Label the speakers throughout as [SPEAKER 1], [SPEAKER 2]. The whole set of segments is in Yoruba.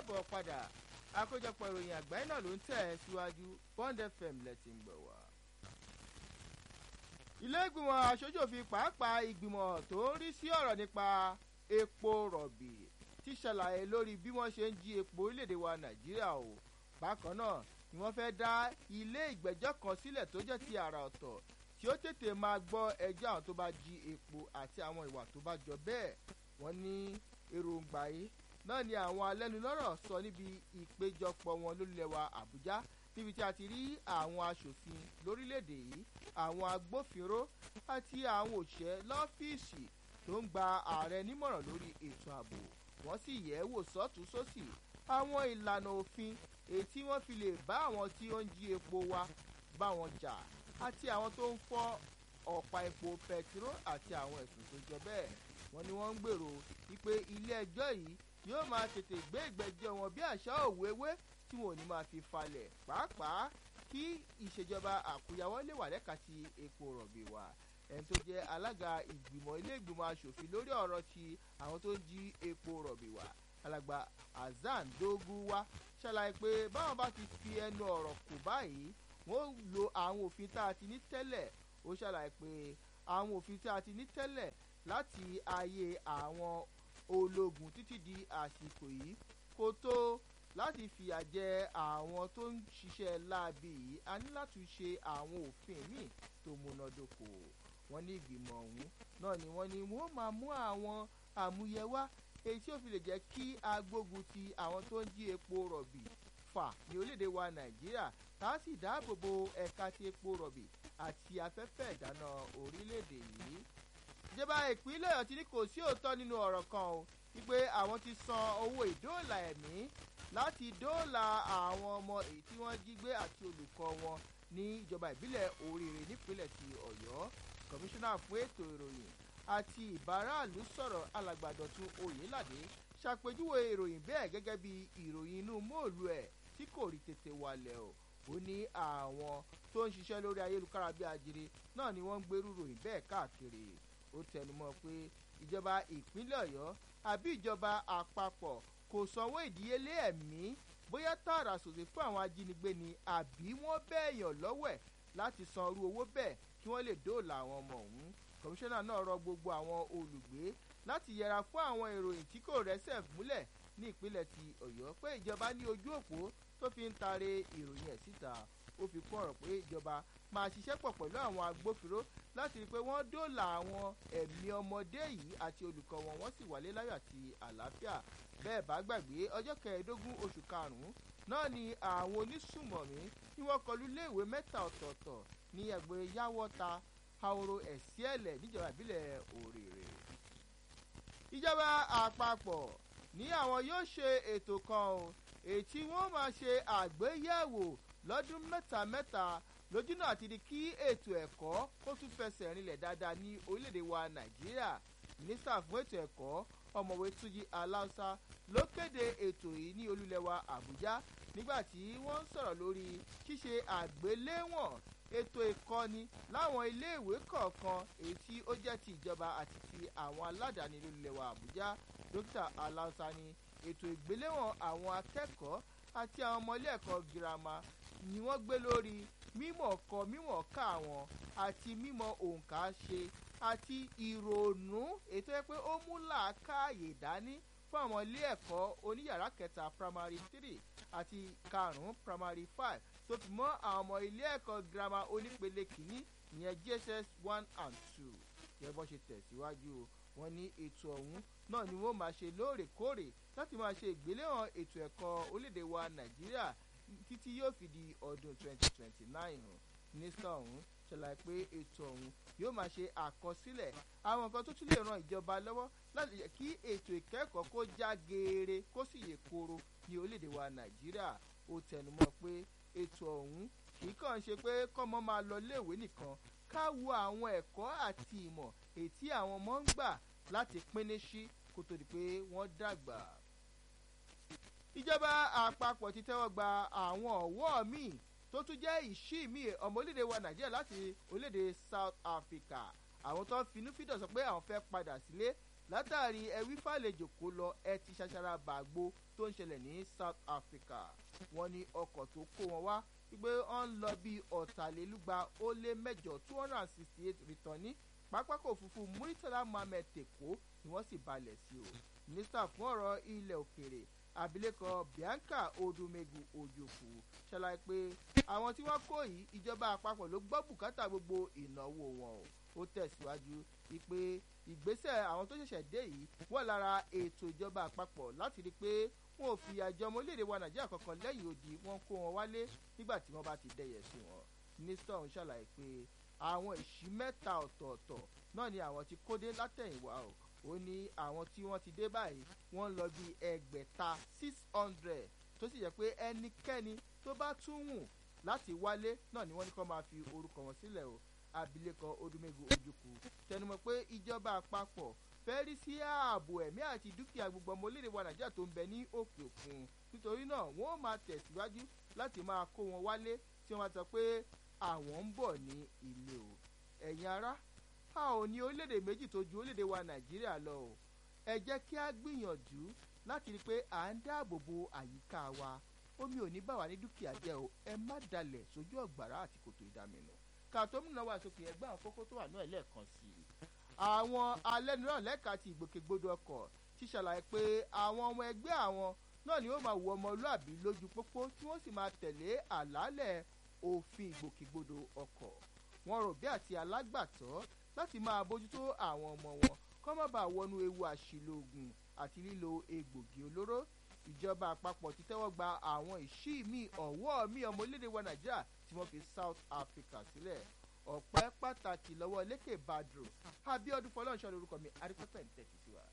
[SPEAKER 1] káàbọ̀ padà àkójọpọ̀ ìròyìn àgbáyé náà ló ń tẹ̀ síwájú Bond FM lẹ́tì ń gbọ̀ wá. ilé ìgbìmọ̀ aṣojú-òfin pàápàá ìgbìmọ̀ tó ń rí sí ọ̀rọ̀ nípa epo rọ̀bì ti ṣàlàyé lórí bí wọ́n ṣe ń jí epo orílẹ̀-èdè wa Nàìjíríà o. bákan náà ni wọ́n fẹ́ dá ilé ìgbẹ́jọ́ kan sílẹ̀ tó jẹ́ ti àrà ọ̀tọ̀ tí ó tètè máa gbọ́ ẹjọ́ àwọn tó bá jí epo àti àwọn ìwà tó bá jọ bẹ́ẹ̀. wọ́n ní èròǹgbà yìí náà ni àwọn alẹ́nulọ́rọ̀ sọ níbi ìpéjọpọ̀ wọn lórílẹ̀ wa Àbújá níbi tí a ti rí àwọn aṣòfin lórílẹ̀‐èdè yìí àwọn agbófinró àti àwọn òṣìṣẹ́ lọ́fíìsì tó ń gba ààrẹ nímọ̀ràn lórí ètò ààbò. wọ́n sì yẹ̀ wò sọ́tún sósì àwọn ìlànà òfin èyí tí wọ́n fi lè bá àwọn tí ó ń jí epo wa bá wọn jà àti àwọn tó ń fọ́ ọ̀pá epo pẹtiró àti àwọn ẹ̀sùn tó jọ bẹ́ẹ̀. wọ́n ní wọ́n ń gbèrò wípé ilé ẹjọ́ yìí yóò máa tètè gbé ìgbẹ́jọ́ wọn bí àṣà òwéwé tí wọn ò ní máa fi falẹ̀ pàápàá kí ìṣèjọba àkúyawọ́ lè wà lẹ́ka ti epo rọ̀bì wa. ẹni tó jẹ́ alága ìgbìmọ̀ ilé ìgbìmọ̀ aṣòfin lórí ọ̀rọ̀ ti àwọn tó ń jí epo rọ̀bì wa alàgbà Hasan Doguwa ṣàlàyé pé báwọn bá ti fi ẹnu ọ̀rọ̀ kò báyìí wọ́n lo àwọn òfin tá a ti ní tẹ́lẹ̀. ó ṣàlàyé pé àwọn òfin tá a ti ní tẹ́lẹ̀ láti ayé àwọn ológun títí di àsìkò yìí kò tó láti fìyà jẹ àwọn tó ń ṣiṣẹ́ láabi yìí. a ní láti ṣe àwọn òfin míì tó múnádóko. wọ́n ní ìgbìmọ̀ ọ̀hún náà ni wọ́n ní wọ́n máa mú àwọn àmúyẹ wá èyí tí ó fi lè jẹ́ kí agbógun ti àwọn tó ń jí epo rọ̀bì fà ní orílẹ̀-èdè wa Nàìjíríà tá a sì dáàbò bo ẹ̀ka ti epo rọ̀bì àti afẹ́fẹ́ ìdáná orílẹ̀-èdè yìí. ìjọba ìpínlẹ̀ Ọ̀yọ́ ti ní kò sí òótọ́ nínú ọ̀rọ̀ kan o wípé àwọn ti san owó ìdóòlà ẹ̀mí láti dóòlà àwọn ọmọ èyí tí wọ́n jí gbé àti olùkọ́ wọn ní ìjọba ìbílẹ̀ Oríire nípínlẹ̀ ti Ọ̀yọ́. kọmíṣánná fún ètò ìròyìn àti ìbáraàlú sọ̀rọ̀ alàgbà Dọ̀tun Oyèládé ṣàpèjúwe ìròyìn bẹ́ẹ̀ gẹ́gẹ́ bí ìròyìn inú móòlù ẹ̀ tí kò rí tètè wálẹ̀ o. ó ní àwọn tó ń ṣiṣẹ́ lórí ayélujára bí ajere náà ni wọ́n ń gbèrú ròyìn bẹ́ẹ̀ káàkiri. ó tẹnumọ́ pé ìjọba ìpínlẹ̀ Ọ̀yọ́ àbí ìjọba àpapọ̀ kò sanwó ìdíyelé ẹ̀mí bóyá tààrà sòsè fún àwọn ajínigbé ni àbí wọ́n bẹ̀yàn lọ́wọ́ ẹ̀ láti san irú owó bẹ́ẹ̀ kí wọ́n lè dóòlà àwọn ọmọ ọ̀hún. kọmíṣánná náà rọ gbogbo àwọn olùgbé láti yẹra fún àwọn ìròyìn tí kò rẹ́sẹ̀ múlẹ̀ ní ìpínlẹ̀ ti Ọ̀yọ́ pé ìjọba ní ojú òpó tó fi ń tare ìròyìn ẹ̀ síta. ó fi kún ọ̀rọ̀ pé ìjọba máa ṣiṣẹ́ pọ̀ pẹ̀lú àwọn agbófinró láti rí i pé wọ́n dóòlà àwọn ẹ̀mí ọmọdé yìí àti olùkọ́ wọn wọ́n sì wálé láyọ̀ àti àlàáfíà. bẹ́ẹ̀ bá gbàgbé ọjọ́ 15 oṣù karùn-ún náà ni àwọn onísùmọ̀mí tí wọ́n kọlù iléèwé mẹ́ta ọ̀tọ̀ọ̀tọ̀ ní ẹgbẹ́ Yáwọ́ta Ahoro Ẹ̀síẹ̀lẹ̀ níjọba ìbílẹ̀ Òrèrè. ìjọba àpapọ̀ ní àwọn yóò ṣe ètò kan o èyí tí wọ́n máa ṣe àgbéyẹ̀wò lọ́dún mẹ́ta lójúnà àti di kí ètò ẹ̀kọ́ kó tún fẹsẹ̀ rinlẹ̀ dáadáa ní orílẹ̀-èdè wa Nàìjíríà. mínísítà fún ètò ẹ̀kọ́ ọ̀mọ̀wé Túnjí Aláùsá ló kéde ètò yìí ní olúlẹ̀wà Àbújá nígbà tí wọ́n ń sọ̀rọ̀ lórí ṣíṣe àgbéléwọ̀n ètò ìkọ́ni láwọn iléèwé kọ̀ọ̀kan èyí tí ó jẹ́ ti ìjọba àti ti àwọn aládàáni lólùlẹ̀wà Àbújá. dókítà Aláùsá ní ètò ìgbéléwọ̀n àwọn akẹ́kọ̀ọ́ àti àwọn ọmọ ilé ẹ̀kọ́ girama ni wọ́n gbé lórí mímọ̀ kọ mímọ̀ ká wọn àti mímọ̀ òǹkà ṣe àti ìrònú ètò ẹ pé ó mú làákàyè dání fún àwọn ilé ẹ̀kọ́ oníyàrá kẹta primary 3 àti 5 primary 5 tó fi mọ́ àwọn ọmọ ilé ẹ̀kọ́ girama onípele kìíní ìyẹn JSS 1 and 2. yẹ bọ́n ṣe tẹ̀síwájú wọn ní ètò ọ̀hún náà ni wọ́n máa ṣe lóòrèkóòrè láti máa ṣe ìgbéléwọ̀n ètò ẹ̀kọ́ orílẹ̀-èdè wa Nàìjíríà títí yóò fi di ọdún 2029. mínísítà ọ̀hún ṣàlàyé pé ètò ọ̀hún yóò máa ṣe àkọsílẹ̀ àwọn nǹkan tó tún lè ran ìjọba lọ́wọ́ láti jẹ́ kí ètò ìkẹ́kọ̀ọ́ kó já geere kó sì yè kooro ní orílẹ̀-èdè wa Nàìjíríà. ó tẹnumọ́ pé ètò ọ̀hún kì í kàn ṣe pé kọ́mọ máa lọ léèwé nìkan ká wo àwọn ẹ̀kọ́ àti ìmọ̀ èyí tí àwọn ọmọ ń gbà láti píníṣí kó tó di pé wọ́n dàgbà. ìjọba àpapọ̀ ti tẹ́wọ́ gba àwọn ọ̀wọ́ míì tó tún jẹ́ ìṣí míì ọmọ orílẹ̀-èdè wa Nàìjíríà láti orílẹ̀-èdè South Africa. àwọn tó ń finúfídọ̀ sọ pé àwọn fẹ́ padà sílé látàrí ẹwí fàlejò kó lọ ẹ ti ṣaṣara bàgbó tó ń ṣẹlẹ̀ ní South Africa. Wọ́n ní ọkọ̀ tó kó wọn wá wípé wọ́n ń lọ bí 268 rìtàn ní pápákọ̀ òfurufú Murtala Mohammed Èkó ni wọ́n sì balẹ̀ sí o. Mínísítà fún ọ̀rọ̀ ilẹ̀ òkèèrè abilékọ Bianca Odumegu Ojukwu ṣàlàyé pé àwọn tí wọ́n kó yìí ìjọba àpapọ̀ ló gbọ́ bùkátà gbogbo ìnáwó wọn o. Ó tẹ̀síwájú wípé ìgbésẹ̀ àwọn tó ṣẹ̀ṣẹ̀ dé yìí wọ́n lára ètò ìjọba àpapọ̀ láti rí i pé wọn ò fi àjọ ọmọ orílẹ̀-èdè wa Nàìjíríà kankan lẹ́yìn odi wọn kó wọn wálé nígbà tí wọ́n bá ti dẹ̀yẹ̀ sí wọn. Mínísítà ọ̀hún ṣàlàyé pé àwọn ìṣí mẹ́ta ọ̀tọ̀ọ̀tọ̀ náà ni àwọn ti kó dé látẹ̀yìnwá o. Ó ní àwọn tí wọ́n ti dé báyìí wọ́n lọ bí 600 tó sì jẹ́ pé ẹnikẹ́ni tó bá tún wù láti wálé náà ni wọ́n ní kó máa fi orúkọ wọn sílẹ̀ o. Abilékọ Odumegu Ojukwu tẹnumọ́ pé ìjọba àpapọ̀ fẹ́ rí sí ààbò ẹ̀mí àti dúkìá gbogbo ọmọ orílẹ̀-èdè wa Nàìjíríà tó ń bẹ ní òkè òkun. Nítorí náà wọ́n máa tẹ̀síwájú láti máa kó wọn wálé tí wọ́n máa sọ pé àwọn ń bọ̀ ní ilé o. Ẹ̀yin ará, a ò ní orílẹ̀-èdè méjì tó ju orílẹ̀-èdè wa Nàìjíríà lọ o. Ẹ jẹ́ kí a gbìyànjú láti rí i pé à ń dáàbò bo àyíká wa. Omi ò ní bà wá ní dúkìá jẹ́ o. Ẹ má dalẹ̀ sójú ọ̀gbàrá àti kòtò ìdaminù. Kàtómìnà wà sókè ẹgbẹ́ àwọn kókó tó wà náà lẹ́ẹ̀kan sí i. Àwọn alẹ́nulọ́ lẹ́ka ti ìgbòkègbodò ọkọ̀ ti ṣàlàyé pé àwọn ọmọ ẹgbẹ́ àwọn náà ni ó máa wọ ọmọlúàbí lójú pópó tí wọ́n sì máa tẹ̀lé àlàálẹ̀ òfin ìgbòkègbodò ọkọ̀. Wọ́n rò bí àti alágbàtọ́ láti máa bójútó àwọn ọmọ wọn kó má bàa wọnú ewu àṣìlò oògùn àti lílo egbògi olóró. Ìjọba àpapọ̀ ti tẹ́wọ́ gba àwọn ìṣí mi ọ̀wọ́ mi ọmọ orílẹ̀-èdè wa Nàìjíríà tí wọ́n fi South Africa sílẹ̀. Ọpẹ́ pàtàkì lọ́wọ́ Lékè Badru Abíọ́dún Fọlọ́runṣọ́ lórúkọ mi arípẹ́pẹ́ ń tẹ̀sí sí wa.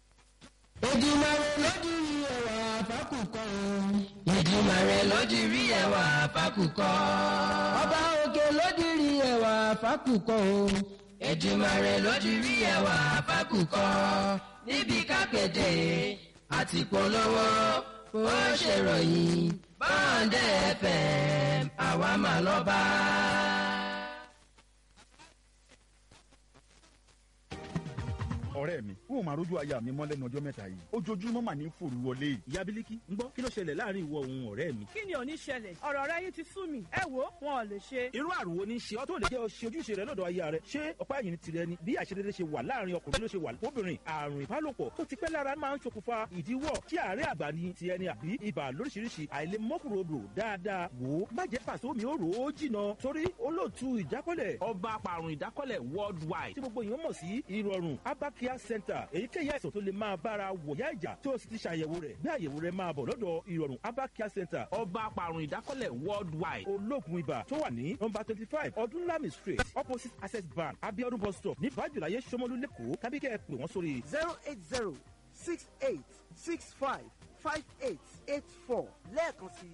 [SPEAKER 2] Èdùmàrè lójú rí ẹwà fákùkọ o. Èdùmàrè lójú rí ẹwà fákùkọ. Ọba òkè lójú rí ẹwà fákùkọ o. Èdùmàrè lójú rí ẹwà fákùkọ. Níbi kápẹ́tẹ̀ àti polówó ó ṣèròyìn Bond FM àwa mà lọ́ba.
[SPEAKER 3] ọ̀rẹ́ mi ó máa rójú aya mi mọ́ lẹ́nu ọjọ́ mẹ́ta yìí ojoojúmọ́ mà ní fòrú wọlé.
[SPEAKER 4] ìyá bílíkì ń gbọ́ kí ló ṣẹlẹ̀ láàrin ìwọ òun ọ̀rẹ́ mi.
[SPEAKER 5] kí ni ò ní ṣẹlẹ̀ ọ̀rọ̀ rẹ yín ti sú mi ẹ wo wọn ò lè ṣe.
[SPEAKER 4] irú àrùn wo ni ṣe ọ́ tó lè jẹ́ ọ ṣe ojúṣe rẹ lọ́dọ̀ aya rẹ ṣé ọ̀pá ẹ̀yìn tirẹ̀ ni bí àṣedédé ṣe wà láàrin ọkùnrin ló ṣe wà lóbìnrin àrùn ìbálòpọ̀ tó ti pẹ́ lára máa ń ṣokùnfà ìdíwọ́ tí àárẹ̀ àgbà ni ti ẹni àbí ibà lóríṣiríṣi àìlèmọ́kùnrodò dáadáa wò ó má jẹ́ pàṣẹ mi ó rò ó jìnà torí olóòtú ìdákọ́lẹ̀ ọba apàrùn ìdákọ́lẹ̀ worldwide tí gbogbo èèyàn mọ̀ sí ìrọ̀rùn Abakia Center èyíkéyìí àìsàn tó lè máa bára wọ̀yá ìjà tí o sì ti ṣàyẹ̀wò rẹ̀ bí àyẹ̀wò rẹ̀ máa bọ̀ lọ́dọ̀ ìrọ̀rùn Abakia Center ọba apàrùn ìdákọ́lẹ̀ worldwide olóògùn ibà tó wà ní nọ́mbà 25 ọdúnlami street opposite access bank Abiodun bus stop ní bájúláyé Ṣómólú lẹ́kọ̀ọ́ tàbí kẹ́ ẹ pè wọ́n sórí
[SPEAKER 6] 08068655884 lẹ́ẹ̀kan sí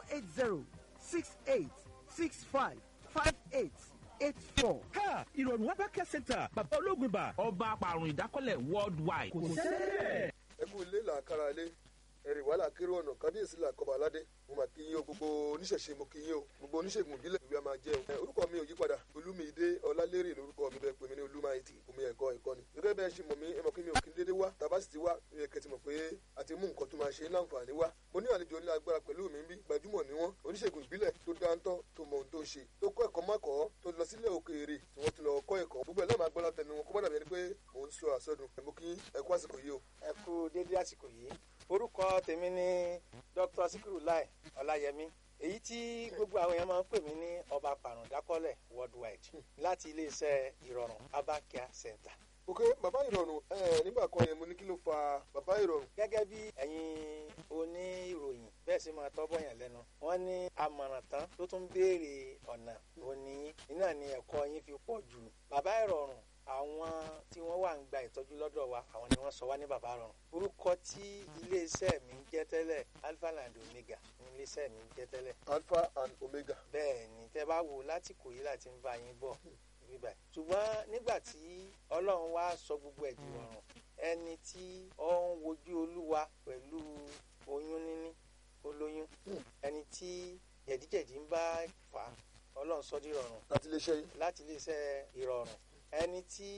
[SPEAKER 6] 08068655884.
[SPEAKER 4] ká ìrọ̀rùn Abakia Center bàbá olóògùn ibà ọba apàrùn ìdákọ́lẹ̀ worldwide kò sẹ́lẹ̀.
[SPEAKER 7] ẹ kú ilé làákàrà ilé ẹ̀rì wàhálà kéré ọ̀nà kábíyèsí làkọ́bà aládé mo mà kí yín o gbogbo oníṣẹ̀ṣe mo kí yín o gbogbo oníṣègùn ìbílẹ̀ ìwé a máa jẹun. orúkọ mi ò yí padà Olúmídé Ọlálérè lórúkọ mi bẹ́ẹ̀ pè mí ní Olúmáìtì omi ẹ̀kọ́ ìkọ́ni. gẹ́gẹ́ bẹ́ẹ̀ ṣe mọ̀ mí ẹ mọ̀ kí mi ò kí n dédé wá tàbá sì ti wá ẹ kẹ́tì mọ̀ pé àti mú nǹkan tó máa ṣe láǹfààní wá. mo ní àlejò ńlá agbára pẹ̀lú mi bí gbajúmọ̀ ni wọ́n oníṣègùn ìbílẹ̀ tó dáńtọ́ tó mọ ohun tó ṣe tó kọ́ ẹ̀kọ́ mákọ̀ọ́ tó lọ sílẹ̀ òkèèrè tí wọ́n ti lọ kọ́ ẹ̀kọ́ gbogbo ẹ̀ lọ́ọ́ máa gbọ́ látẹnu wọn kó má dàbí ẹni pé mò ń sọ àsọdùn ẹ mú kí ẹ kú àsìkò yìí o.
[SPEAKER 8] ẹ kú dédé àsìkò yìí orúkọ tèmi ni Dr. Sikirulai Ọláyẹmí èyí tí gbogbo àwọn èèyàn máa ń pè mí ní ọba apàrùn ìdákọ́lẹ̀ worldwide láti iléeṣẹ́ ìrọ̀rùn Abakia Center.
[SPEAKER 7] ok bàbá ìrọ̀rùn nígbà kan yẹn mo ní kí ló fa bàbá ìrọ̀rùn.
[SPEAKER 8] gẹ́gẹ́ bí ẹ̀yin oníròyìn bẹ́ẹ̀ sì máa tọ́bọ̀ yàn lẹ́nu wọ́n ní àmọ̀ràn tán tó tún béèrè ọ̀nà òní iná ni ẹ̀kọ́ yín fi pọ̀ jù. bàbá ìrọ̀rùn àwọn tí wọ́n wà ń gba ìtọ́jú lọ́dọ̀ wa àwọn ni wọ́n sọ wá ní bàbá ìrọ̀rùn. orúkọ tí iléeṣẹ́ mi ń jẹ́ tẹ́lẹ̀ Alpha and Omega ní iléeṣẹ́ mi ń jẹ́ tẹ́lẹ̀.
[SPEAKER 7] Alpha and Omega.
[SPEAKER 8] bẹ́ẹ̀ ni tẹ́ bá wò láti kò yí láti ń bá yín bọ̀ bíbá ṣùgbọ́n nígbà tí Ọlọ́run wá sọ gbogbo ẹ̀ di rọrùn ẹni tí ó ń wojú Olúwa pẹ̀lú oyún níní olóyún ẹni tí jẹ̀díjẹ̀dí ń bá fà á Ọlọ́run sọ di rọrùn
[SPEAKER 7] láti iléeṣẹ́ yìí.
[SPEAKER 8] láti iléeṣẹ́ ìrọ̀rùn ẹni tí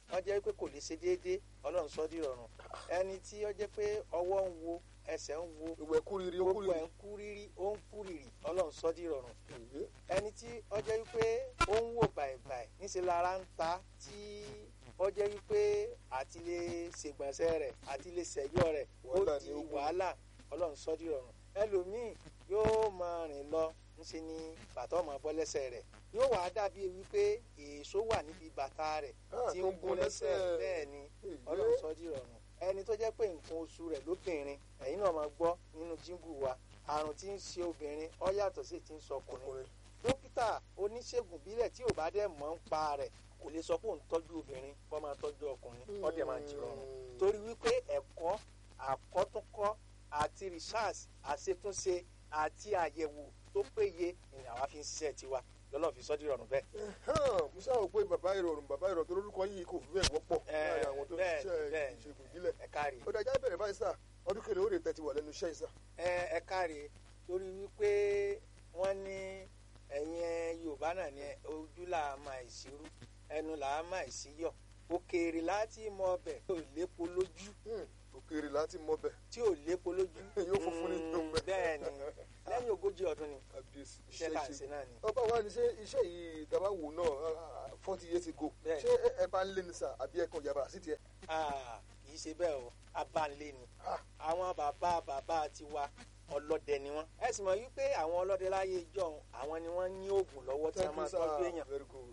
[SPEAKER 8] wọ́n jẹ́ pé kò lè ṣe déédéé ọlọ́run sọ di rọrùn ẹni tí ó jẹ́ pé ọwọ́ ń wo ẹsẹ̀ ń wo
[SPEAKER 7] gbogbo ẹ̀ kúrìrì
[SPEAKER 8] gbogbo ẹ̀ ń kúrìrì ó ń kúrìrì ọlọ́run sọ di rọrùn ẹni tí ó jẹ́ pé ó ń wò bàìbàì níṣẹ́ lára ń ta tí ó jẹ́ wípé àti lè ṣègbọ̀nsẹ̀ rẹ̀ àti lè ṣẹ̀yọ́ rẹ̀ ó di wàhálà ọlọ́run sọ di rọrùn ẹlòmíì yóò máa rìn lọ ńṣe ni bàtà ọmọ bọ́ lẹ́sẹ̀ rẹ̀ yóò wá dàbí wípé èso wà níbi bàtà rẹ̀ tí ń gún lẹ́sẹ̀ bẹ́ẹ̀ ni ọlọ́run sọ di rọrùn ẹni tó jẹ́ pé nǹkan oṣù rẹ̀ lóbìnrin ẹ̀yin náà máa gbọ́ nínú jíngù wa àrùn tí ń ṣe obìnrin ó yàtọ̀ sí ti ń sọ ọkùnrin dókítà oníṣègùn bílẹ̀ tí ò bá dẹ̀ mọ̀ ń pa rẹ̀ kò lè sọ pé òun tọ́jú obìnrin kó máa tọ́jú ọkùnrin ó dẹ̀ máa jìrọ̀rùn torí wípé ẹ̀kọ́ àkọ́túnkọ́ àti research àṣetúnṣe àti àyẹ̀wò tó péye ni àwa fi ń ṣiṣẹ́ tiwa lọ́lọ́ fi sọ́dí rọrùn bẹ́ẹ̀.
[SPEAKER 7] mo ṣáà wò pé bàbá ìrọ̀rùn tó lórúkọ yìí kò fi bẹ́ẹ̀ wọ́pọ̀ láàrin àwọn tó ń ṣiṣẹ́ ìṣègùn ìbílẹ̀.
[SPEAKER 8] ẹ káre.
[SPEAKER 7] ó dájá bẹ̀rẹ̀ báyìí sà ọdún kẹlẹ̀ ó rè tẹ́tí wà lẹ́nu iṣẹ́ ìsà.
[SPEAKER 8] ẹ káre torí wípé wọ́n ní ẹ̀yin Yorùbá náà ní ojú là á máa ìṣirú ẹnu là á máa ìṣíyọ̀ òkèèrè láti mọ ọbẹ̀ tí ò lépo lójú.
[SPEAKER 7] òkèèrè láti mọ ọbẹ̀
[SPEAKER 8] tí ò lépo lójú.
[SPEAKER 7] yóò funfun ní ìlú bẹ́ẹ̀.
[SPEAKER 8] bẹ́ẹ̀ ni lẹ́yìn ogójì ọdún ni iṣẹ́ tá à ń ṣe náà ni.
[SPEAKER 7] ọba wa ni ṣé iṣẹ́ yìí dábàá wò náà 40 years ago ṣé ẹ bá ń lé ní sà àbí ẹ kàn yàrá sí tiẹ̀.
[SPEAKER 8] kì í ṣe bẹ́ẹ̀ o abánlé ni àwọn bàbá tiwa ọlọ́dẹ ni wọ́n. ẹ sì mọ̀ wípé àwọn ọlọ́dẹ láyé ìjọ àwọn ni wọ́n ní oògùn lọ́wọ́ tí wọ́n máa tọ́jú èèyàn.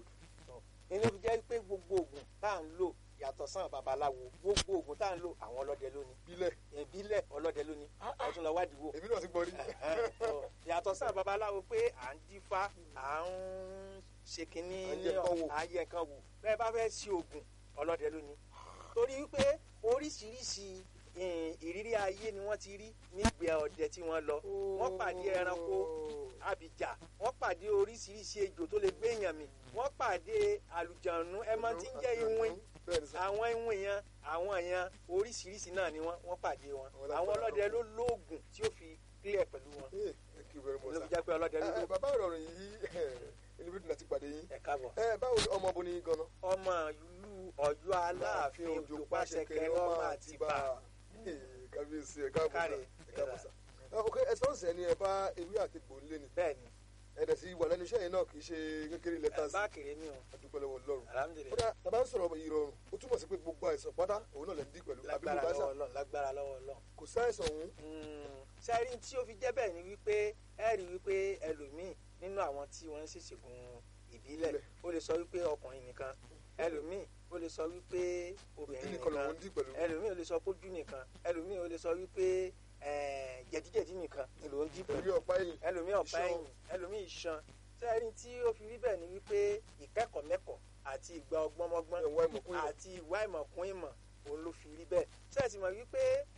[SPEAKER 8] inú fi jẹ́ pé gbogbo oògùn tá à ń lò yàtọ̀ sàn babaláwo gbogbo oògùn tá à ń lò àwọn ọlọ́dẹ lónìí. ìbílẹ̀ ọlọ́dẹ lónìí ọtún lọ wádìí wò.
[SPEAKER 7] èmi náà ti gbọ́ rí.
[SPEAKER 8] yàtọ̀ sàn babaláwo pé à ń dífá à ń ṣe kínní ayé nǹkan wò bẹ́ẹ̀ bá fẹ́ ṣe oògùn ọlọ́dẹ lónìí. torí wípé oríṣiríṣi ìrírí ayé ni wọ́n ti rí nígbẹ́ ọdẹ tí wọ́n lọ wọ́n pàdé ẹranko abìjà wọ́n pàdé oríṣiríṣi ejò tó lè gbé èèyàn mì wọ́n pàdé àlùjànnú ẹ máa ti ń jẹ́ iwin àwọn iwin yẹn àwọn yẹn oríṣiríṣi náà ni wọ́n pàdé wọn àwọn ọlọ́dẹ ló lóògùn tí ó fi clear pẹ̀lú wọn ló fi jẹ́ pé ọlọ́dẹ ló lóògùn.
[SPEAKER 7] bàbá ìrọ̀rùn yìí elébìtì náà ti pàdé yín.
[SPEAKER 8] ẹ káàbọ̀.
[SPEAKER 7] báwo ni ọmọ obìnrin gan-an.
[SPEAKER 8] ọmọ ìlú Ọ̀yọ́ Aláàfin Òjò Pàṣẹkẹrẹ ọmọ Àtìbà.
[SPEAKER 7] kábíyèsí ẹ káàbọ̀ sà. ok ẹsọ́nsẹ̀ ni ẹ bá ewé àti gbòǹlé ni.
[SPEAKER 8] bẹ́ẹ̀ni.
[SPEAKER 7] ẹ̀dẹ̀ sí wà lẹ́nu iṣẹ́ yẹn náà kì í ṣe kékeré lẹ́tà sí.
[SPEAKER 8] bá kéré mi o.
[SPEAKER 7] adúpẹ́ lọ́wọ́ Ọlọ́run.
[SPEAKER 8] alhamdulilayi.
[SPEAKER 7] kódà tàbá ń sọ̀rọ̀ ìrọ̀rùn ó túmọ̀ sí pé gbogbo àìsàn pátá òun náà lè ń dí pẹ̀lú.
[SPEAKER 8] lágbára lọ́wọ́ Ọlọ́run.
[SPEAKER 7] kò sáìsàn òun.
[SPEAKER 8] sẹ́rí tí ó fi jẹ́ bẹ́ẹ̀ ni wípé ẹ rí wípé ẹlòmíì nínú àwọn tí wọ́n ń ṣèṣègùn ìbílẹ̀ ó lè sọ wípé ọkùnrin nìkan ẹlòmíì ó lè sọ wípé obìnrin nìkan ẹlòmíì ó lè sọ pójú nìkan ẹlòmíì ó lè sọ wípé jẹ̀díjẹ̀dí nìkan ló ń dí pẹ̀lú ẹlòmíì ọ̀pá ẹ̀yìn ẹlòmíì iṣan sẹ́rin tí ó fi rí bẹ́ẹ̀ ni wípé ìkẹ́kọ̀ọ́ mẹ́kọ̀ọ́ àti ìgbà ọgbọ́nmọ́gbọ́n àti ìwà ìmọ̀kún ìmọ̀ òun ló fi rí bẹ́ẹ̀ sẹ́ẹ̀sì mọ̀ wípé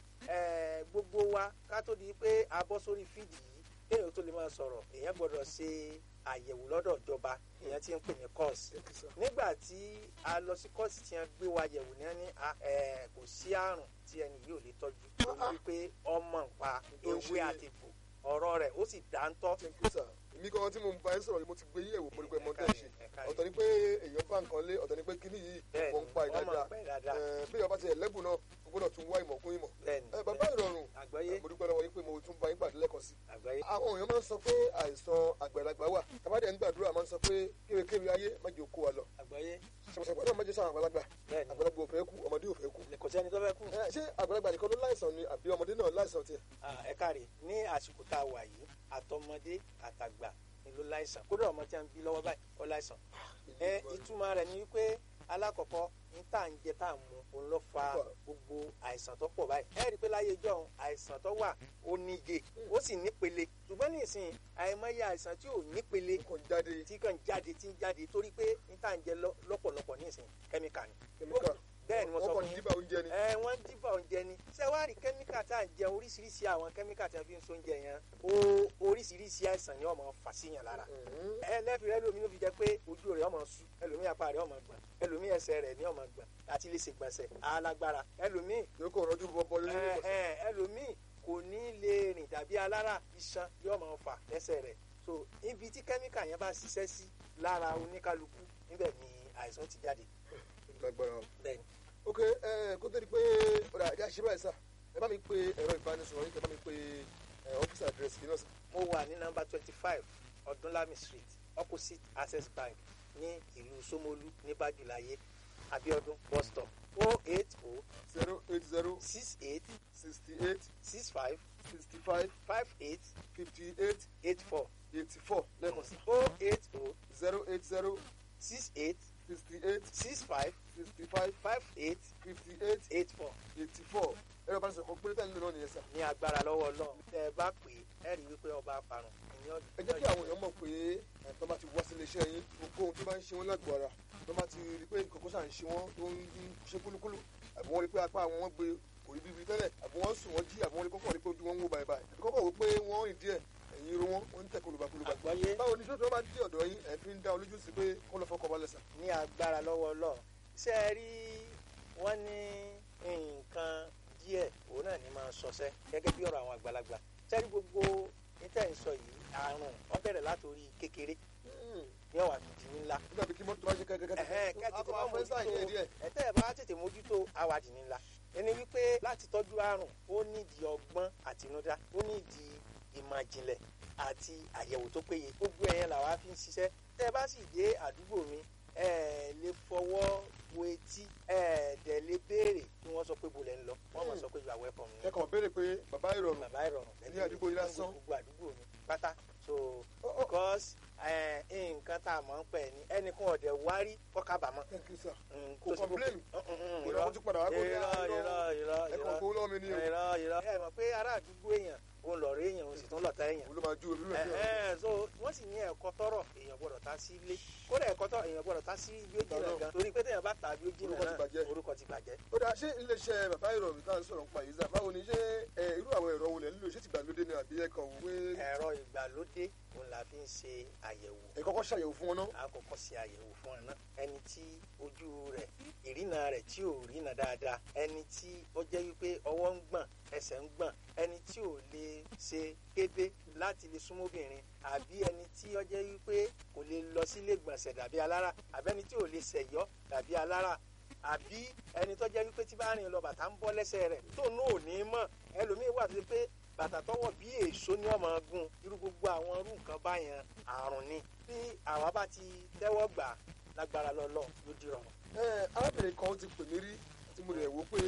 [SPEAKER 8] gbogbo wa ká tó di pé a bọ́ sórí fídì yìí kéèyàn tó lè máa sọ̀rọ̀ èèyàn gbọ́dọ̀ ṣe àyẹ̀wò lọ́dọ̀ ìjọba èèyàn tí ń pè ní kọ́ọ̀sì nígbà tí a lọ sí kọ́ọ̀sì tí wọ́n gbé wa yẹ̀wò ní ẹni kò sí àrùn tí ẹni yìí ò lè tọ́jú lórí wípé ọmọ nǹpa ewé àti egbò ọ̀rọ̀ rẹ̀ ó sì dáńtọ́.
[SPEAKER 7] èmi kan tí mo ń bá ẹ sọ̀rọ̀ mo ti gbé yẹ̀wò mo ní pé mo tẹ̀ ṣe ọ̀tọ̀ ni pé èèyàn bá nǹkan lé ọ̀tọ̀ ni pé kíní yìí mo ń pa ìdájà bí ọba ti ẹ̀lẹ́bùn náà mo gbọ́dọ̀ tún wá ìmọ̀ kún ìmọ̀. bàbá ìrọ̀rùn mo dúpẹ́ lọ́wọ́ yín pé mo tún bá yín pàdé lẹ́kọ̀ọ́ sí. àwọn èèyàn máa ń sọ pé àìsàn àgbàlagbà wà tàbádẹ́ ń gbàdúrà máa ń sọ pé kéwékéwé ayé má jẹ́ kó wa lọ. ṣàpàṣàpà náà má jẹ́ sáwọn àgbàlagbà àgbàlagbà ò fẹ́ kú ọmọdé ò fẹ́ kú.
[SPEAKER 8] kò sẹ́ni tó fẹ́ kú.
[SPEAKER 7] ṣé àgbàlagbà nìkan ló láìsàn ni àbí ọmọdé náà láìsàn tiẹ̀.
[SPEAKER 8] ẹ káre ní àsìkò tá a wà yìí àtọmọdé àtàgbà ni ló láìsàn kódà ọmọ tí a ń bí lọ́wọ́ báyìí ó láìsàn. ìtumọ̀ rẹ̀ ni wípé alákọ̀ọ́kọ́ ní tá à ń jẹ tá à ń mu òun ló fa gbogbo àìsàn tó pọ̀ báyìí. ẹ rí i pé láyé ìjọ àìsàn tó wà ó níye ó sì nípele ṣùgbọ́n ní ìsìn àìmọye àìsàn tí ò nípele tí kàn jáde torí pé ní tá à ń jẹ lọ́pọ̀lọpọ̀ ní ìsìn kẹ́míkà ni. bẹ́ẹ̀ ni mo sọ fún yín wọ́n ń dìbà oúnjẹ ni ṣẹ́wárì kẹ́míkà tá à ń jẹ oríṣiríṣi àwọn kẹ́míkà tí wọ́n fi ń so oúnjẹ yẹn oríṣiríṣi àìsàn ni wọ́n máa fà síyàn lára. ẹlẹ́fì rẹ lómi ló fi jẹ́ pé ojú rẹ̀ ọmọ sú ẹlòmíì apá rẹ̀ ọmọ gbọ̀n ẹlòmíì ẹsẹ̀ rẹ̀ ní ọmọ gbọ̀n àti lè ṣègbọ̀nsẹ̀ alágbára ẹlòmíì ẹlòmíì kò ní lè rìn tàbí alára iṣan yóò máa fà lẹ́sẹ̀ rẹ̀ so ibi tí kẹ́míkà yẹn bá ṣiṣẹ́ sí lára oníkálukú níbẹ̀ ni àìsàn ti jáde.
[SPEAKER 7] lágbára o.
[SPEAKER 8] bẹ́ẹ̀ni.
[SPEAKER 7] ok kó tó di pé ọ̀rọ̀ àjá ṣe báyìí sà ẹ bá mi pe ẹ̀rọ ìbánisọ̀rọ̀ yìí kẹ́ bá mi pe ọ́fíìsì àdírẹ́sì yìí náà sà.
[SPEAKER 8] mo wà ní nọ́mbà 25 ọdúnlami street opposite access bank ní ìlú Ṣómólú ní Bájúláyé Abíọ́dún bus stop 080
[SPEAKER 7] 080
[SPEAKER 8] 68
[SPEAKER 7] 68
[SPEAKER 8] 65
[SPEAKER 7] 65
[SPEAKER 8] 58
[SPEAKER 7] 58
[SPEAKER 8] 84
[SPEAKER 7] 84 lẹ́ẹ̀kan sí.
[SPEAKER 8] 080
[SPEAKER 7] 080
[SPEAKER 8] 68
[SPEAKER 7] 68
[SPEAKER 8] 65
[SPEAKER 7] 65
[SPEAKER 8] 58
[SPEAKER 7] 58
[SPEAKER 8] 84
[SPEAKER 7] 84 ẹ̀rọ ìbánisọ̀rọ̀ kan péré tẹ́lẹ̀ náà nìyẹn sà.
[SPEAKER 8] ní agbára lọ́wọ́ Ọlọ́run tẹ́ ẹ bá pè é rí wípé ọba àparùn ìní ọdún.
[SPEAKER 7] ẹ jẹ́ kí àwọn èèyàn mọ̀ pé tó bá ti wá sílé iṣẹ́ yín gbogbo ohun tó bá ń ṣe wọ́n lágbo ara tó bá ti rí pé nǹkan kó ṣà ń ṣe wọ́n tó ń ṣe kúlúkúlú àbí wọ́n rí pé apá àwọn wọn gbé kò rí bíbí tẹ́lẹ̀ àbí wọ́n sùn wọ́n jí àbí wọ́n rí kọ́kọ́ rí pé ojú wọn ń wò báyìí báyìí àbí kọ́kọ́ wò pé wọ́n rìn díẹ̀ ẹ̀yìn irun wọn ń tẹ̀ kólóbakólóba.
[SPEAKER 8] àgbọ́yé
[SPEAKER 7] báwo ni sọ́tún bá dé ọ̀dọ̀ yín ẹ̀ fi ń dá olójú sí pé kó lọ fọkọ̀ balẹ̀ sà.
[SPEAKER 8] ní agbára lọ́wọ́ Ọlọ́run ṣé ẹ rí wọ́n ní nǹkan díẹ̀ òun náà ní máa sọsẹ́ gẹ́gẹ́ bí ọ̀rọ̀ àwọn àgbàlagbà ṣé rí gbogbo níta ń sọ yìí àrùn ó bẹ̀rẹ̀ látòrí kékeré ní ọ̀wà fìdí ńlá.
[SPEAKER 7] nígbà bí kí mọ́tò bá ṣe kẹ́kẹ́kẹ́kẹ́
[SPEAKER 8] ẹ̀tẹ́ ẹ̀ bá tètè mójútó àwàdì ńlá ẹni wípé láti tọ́jú àrùn ó nídìí ọgbọ́n àtinúdá ó nídìí ìmọ̀ ìjìnlẹ̀ àti àyẹ̀wò tó péye gbogbo ẹ̀yẹn làwa fi ń ṣiṣẹ́ tẹ́ ẹ bá sì dé àdúgbò mi ẹ lè fọwọ́ wo etí ẹ dẹ̀ lè béèrè kí wọ́n sọ pé bo lẹ́ ń lọ wọ́n mọ̀ sọ pé you are welcome ni.
[SPEAKER 7] ẹ kàn béèrè pé bàbá ìrọ̀rùn
[SPEAKER 8] ní
[SPEAKER 7] àdúgbò yìí lásán
[SPEAKER 8] gbogbo àdúgbò mi pátá so because nǹkan tá a mọ̀ ń pẹ̀ ní ẹnìkan ọ̀dẹ̀ wárí kọ́ kábàámọ̀.
[SPEAKER 7] thank you sir kò complain kò lọ́wọ́ tún padà wá kó ní ẹ̀kọ́ kó lọ́wọ́ mi ní o.
[SPEAKER 8] irọ́ ẹ mọ̀ pé ará àdúgbò èèyàn òun lọ̀rọ̀ èèyàn òun sì tún lọ̀tá èèyàn.
[SPEAKER 7] olú máa ju olú rẹ̀
[SPEAKER 8] so wọ́n sì ní ẹ̀kọ́ tọrọ èèyàn gbọ́dọ̀ ta sí ilé kódà ẹ̀kọ́ tọrọ èèyàn gbọ́dọ̀ ta sí ibi ó jìnà gan torí pé téèyàn bá ta ibi ó jìnà náà orúkọ ti bàjẹ́.
[SPEAKER 7] ó dáa ṣé iléeṣẹ́ bàbá ìrọ̀rùn tá à ń sọ̀rọ̀ nípa yìí sà báwo ni ṣé irú àwọn ẹ̀rọ wo lẹ̀ ń lò ṣé ti gbàlódé ni àbí ẹ̀kan wò pé.
[SPEAKER 8] ẹ̀rọ ìgbàlódé òun la fi ń ṣe àyẹ̀wò.
[SPEAKER 7] ẹ kọ́kọ́ ṣàyẹ̀wò fún wọn náà.
[SPEAKER 8] a kọ́kọ́ ṣe àyẹ̀wò fún wọn náà ẹni tí ojú rẹ̀ ìrìnà rẹ̀ tí ò rìnà dáadáa ẹni tí ó jẹ́ wípé ọwọ́ ń gbọ̀n ẹsẹ̀ ń gbọ̀n ẹni tí ò lè ṣe kébé láti lè súnmọ́bìnrin àbí ẹni tí ó jẹ́ wípé kò lè lọ sílé gbọ̀nsẹ̀ dàbí alára àbí ẹni tí ò lè ṣẹ̀yọ́ dàbí alára àbí ẹni tó jẹ́ wípé tí bá rìn lọ bàtà ń bọ́ lẹ́sẹ̀ rẹ̀ tó náà ò ní mọ̀ ẹlòmíín wà tó pé bàtà tọwọ́ bí èso ní ọmọ gùn irú gbogbo àwọn irú nǹkan báyẹn àrùn ni bí àwa bá ti tẹ́wọ́ gbà lágbára lọ́lọ́ ló di rọrùn.
[SPEAKER 7] arábìnrin kan ti pè mí rí tí mo rẹ̀ wò pé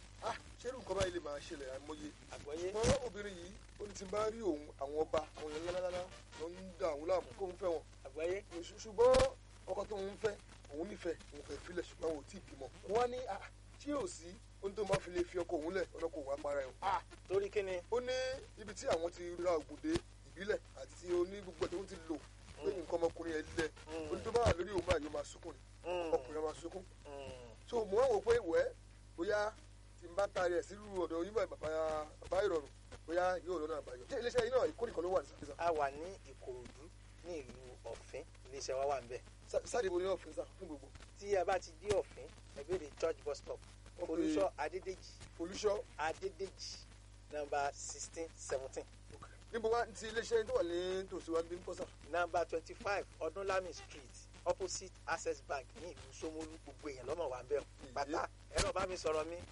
[SPEAKER 7] ṣé irú nǹkan báyìí lè máa ṣẹlẹ̀ àìmọye.
[SPEAKER 8] àgbọ́yé.
[SPEAKER 7] wọ́n obìnrin yìí ó ní ti bá rí òun àwọn ọba àwọn èèyàn ńláńlá ló ń da òun láàmú kó ń fẹ́ wọn.
[SPEAKER 8] àgbọ́yé.
[SPEAKER 7] ṣùgbọ́n ọkọ tó ń fẹ́ òun nífẹ̀ẹ́ òun fẹ́ filẹ̀ ṣùgbọ́n òun ò tí ì bímọ. wọ́n á ní tí yóò sí ohun tó máa fi lè fi ọkọ òun lẹ̀ ọ̀nà kò wá para ẹ̀.
[SPEAKER 8] torí kí ni.
[SPEAKER 7] ó ní ibi tí àwọn ti ra ògùndé ìbílẹ̀ àti oní gbogbo ẹ̀ tó ń ti lò pé nǹkan ọmọkùnrin ẹ̀ lẹ̀ oní tó bá wà lórí òun báyìí ó máa sunkún ni ọkùnrin máa sunkún. so mo wá wò pé bóyá tí n bá taari ẹ̀ sílùú ọ̀dọ̀ yín bàbá ìrọ̀rùn bóyá yóò lọ́nà àbáyọ. ṣé iléeṣẹ́ yín náà ìkórè kan ló wà ní sàkísà.
[SPEAKER 8] a wà ní Ìkòròdú ní ìlú Ọ̀fìn iléeṣẹ́ wa wà ń bẹ̀.
[SPEAKER 7] sáde bo ní Ọ̀fìn sá fún gbogbo.
[SPEAKER 8] tí a bá ti dé Ọ̀fìn ẹ béèrè church bus stop Folúṣọ́ Adédèjì.
[SPEAKER 7] Folúṣọ́
[SPEAKER 8] Adédèjì nọ́mbà 16-17.
[SPEAKER 7] níbo wá ti iléeṣẹ́ yín tó wà ní tòsí wa ń bí ń kọ́ sà.
[SPEAKER 8] nọ́mbà 25 Ọdúnlami street opposite access bank ní ìlú Ṣómólú gbogbo èèyàn lọ́mọ wa ń bẹ̀ pátá ẹ̀rọ bá mi sọ̀rọ̀ mi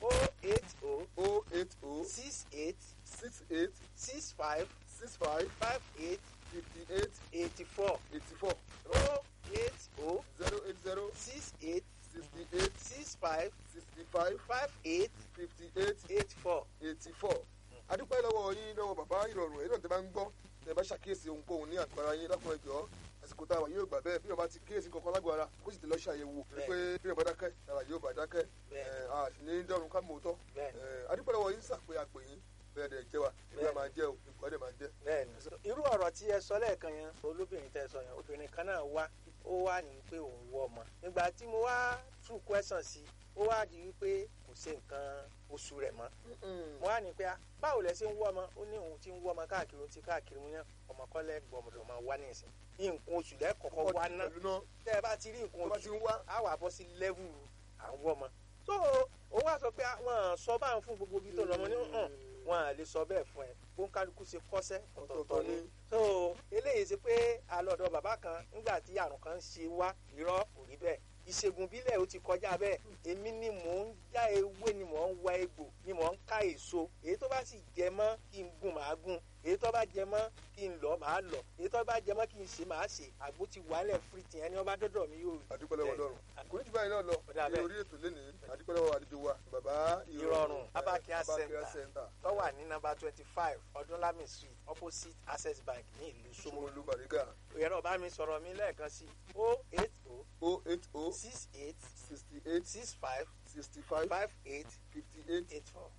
[SPEAKER 7] 080
[SPEAKER 8] 68
[SPEAKER 7] 68
[SPEAKER 8] 65
[SPEAKER 7] 65
[SPEAKER 8] 58
[SPEAKER 7] 58
[SPEAKER 8] 84
[SPEAKER 7] 84
[SPEAKER 8] 080
[SPEAKER 7] 080
[SPEAKER 8] 68
[SPEAKER 7] 68
[SPEAKER 8] 65
[SPEAKER 7] 65
[SPEAKER 8] 58
[SPEAKER 7] 58
[SPEAKER 8] 84.
[SPEAKER 7] 84. adúpẹ́ lọ́wọ́ yín lọ́wọ́ bàbá ìrọ̀rùn èyí náà tẹ́ bá ń gbọ́ tẹ́ bá ṣàkíyèsí ohunkóhun ní àgbára yín lákùnrin ẹ̀jọ́ àsìkò tá a wà yóò gbà bẹ́ẹ̀ bí wọ́n bá ti kíyèsí kankan lágbára kó sì ti lọ ṣàyẹ̀wò pé bí wọ́n bá dákẹ́ ara yóò bá dákẹ́ àti ní dọ́run ká mọ̀ ọ́ tọ́ adúpẹ́ lọ́wọ́ yín sàpé àpè yín bẹ́ẹ̀ dẹ̀ jẹ́ wa ìgbà máa jẹ́ o ìgbà dẹ̀ máa jẹ́.
[SPEAKER 8] bẹ́ẹ̀ni irú ọ̀rọ̀ tí ẹ sọ lẹ́ẹ̀kan yẹn olóbìnrin tẹ́ sọ yẹn obìnrin kan náà wá ó wá ní pé òun wọ ọmọ nígbà tí mo wá tú question sí ó wá di wípé kò ṣe nǹkan oṣù rẹ̀ mọ́ mo wá ní pé báwo lẹ ṣe ń wọ ọmọ ó ní òun ti ń wọ ọmọ káàkiri òun ti káàkiri mu ní ọmọkọ́lẹ̀ gbọmọdọ̀ máa wá ní ìsìn nǹkan oṣù lẹ́kọ̀ọ́kọ́ wá ná tẹ́ ẹ bá ti rí nǹkan oṣù á wà bọ́ sí lẹ́vù à ń wọ ọmọ so ó wá sọ pé wọn sọ báwọn fún gbogbo ibi tó lọ́mọ ní wọn à lè sọ bẹ́ẹ̀ fún ẹ bóńkálukú ṣe kọ́ṣẹ́ ọ̀tọ̀ọ̀tọ̀ ni so eléyìí ṣe pé alọ́dọ̀ bàbá kan nígbà tí àrùn kan ṣe wá irọ́ kò rí bẹ́ẹ̀ ìṣègùn bílẹ̀ ó ti kọjá bẹ́ẹ̀ èmi ni mò ń já ewé ni mò ń wá egbò ni mò ń ká èso èyí tó bá sì jẹ mọ́ kí n gùn màá gùn èyí tó bá jẹ mọ́ kí n lọ màá lọ èyí tó bá jẹ mọ́ kí n ṣe màá ṣe àgbo ti wàálẹ̀ fìrìtì ẹni ọba dọ́dọ̀ mi yóò.
[SPEAKER 7] adúpẹ́lẹ́wọ̀ lọ́rùn kò ní jù báyìí náà lọ ní orí ètò lẹ́nìí adúpẹ́lẹ́wọ̀ àlejò wa bàbá
[SPEAKER 8] ìrọ̀rùn Abacare Center tó wà ní nọ́mbà 25 ọdúnlami street opposite access bank ní ìlú Ṣómólú
[SPEAKER 7] Bàrígà.
[SPEAKER 8] ẹ̀rọ bá mi sọ̀rọ̀ mi lẹ́ẹ̀kan sí 080
[SPEAKER 7] 68 65 58 84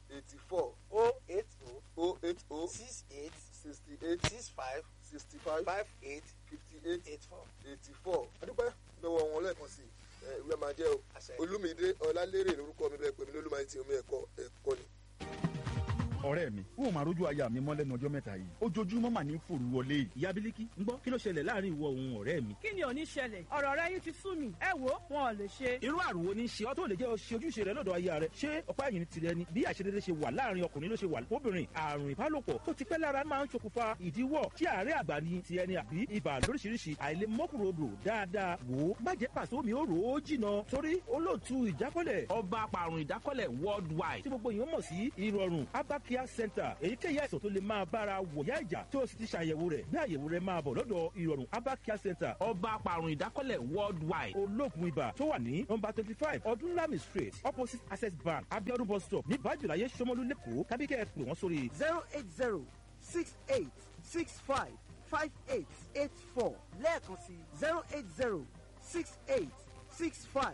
[SPEAKER 7] 080 68 65 58 84. adúpẹ́ lọ́wọ́ wọn lẹ́ẹ̀kan sí ìwé máa jẹ́ o Olúmídé Ọlálérè lórúkọ mi bẹ́ẹ̀ pè mí lólùmọ̀ àti omi ẹ̀kọ́ ni.
[SPEAKER 3] ọ̀rẹ́ mi wọn ò máa rójú aya mi mọ́ lẹ́nu ọjọ́ mẹ́ta yìí ojoojúmọ́ mà ní fòrú wọlé yìí.
[SPEAKER 4] ìyá Bílíkì ń gbọ́ kí ló ṣẹlẹ̀ láàrin ìwọ òun ọ̀rẹ́ mi.
[SPEAKER 5] kí ni ò ní ṣẹlẹ̀ ọ̀rọ̀ rẹ yín ti sú mi ẹ wo wọn ò lè ṣe.
[SPEAKER 4] irú àrùn wo ni ṣe ọ́ tó lè jẹ́ ọ ṣe ojúṣe rẹ lọ́dọ̀ aya rẹ ṣé ọ̀pá ẹ̀yìn tirẹ̀ ni bí àṣedédé ṣe wà láàrin ọkùnrin ló ṣe wà lóbìnrin àrùn ìbálòpọ̀ tó ti pẹ́ lára máa ń ṣokùnfà ìdíwọ́ tí àárẹ̀ àgbà ni ti ẹni àbí ibà lóríṣiríṣi àìlèmọ́kùnrodò dáadáa wò ó má jẹ́ pàṣẹ omi ó rò ó jìnà torí olóòtú ìdákọ́lẹ̀ ọba apàrùn ìdákọ́lẹ̀ worldwide tí gbogbo èèyàn mọ̀ sí ìrọ̀rùn Abacare Center èyíkéyìí àìsàn tó lè máa bára wòyá ìjà tí o sì ti ṣàyẹ̀wò rẹ̀ bí àyẹ̀wò rẹ̀ máa bọ̀ lọ́dọ̀ ìrọ̀rùn Abacare Center ọba apàrùn ìdákọ́lẹ̀ worldwide olóògùn ibà tó wà ní nọ́mbà 25 ọdúnlami street opposite access bank abiodun bus stop ní bájúláyé Ṣómólú lẹ́kọ̀ọ́ tàbí kẹ́ ẹ pè wọ́n sórí
[SPEAKER 6] 080 68 65 5884 lẹ́ẹ̀kan sí 080 68 65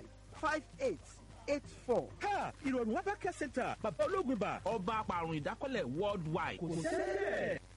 [SPEAKER 6] 5884.
[SPEAKER 4] ha ìrọ̀rùn Abacare Center bàbá olóògùn ibà ọba apàrùn ìdákọ́lẹ̀ worldwide kò sẹ́lẹ̀.